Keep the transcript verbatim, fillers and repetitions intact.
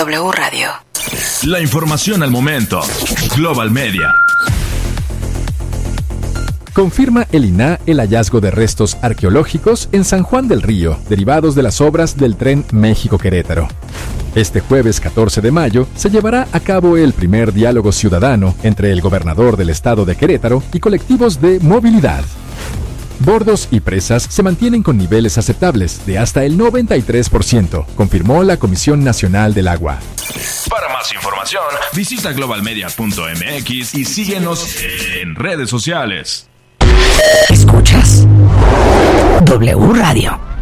W Radio. La información al momento. Global Media. Confirma el I N A H el hallazgo de restos arqueológicos en San Juan del Río, derivados de las obras del tren México-Querétaro. Este jueves catorce de mayo se llevará a cabo el primer diálogo ciudadano entre el gobernador del estado de Querétaro y colectivos de movilidad. Bordos y presas se mantienen con niveles aceptables de hasta el noventa y tres por ciento, confirmó la Comisión Nacional del Agua. Para más información, visita global media punto m x y síguenos en redes sociales. Escuchas W Radio.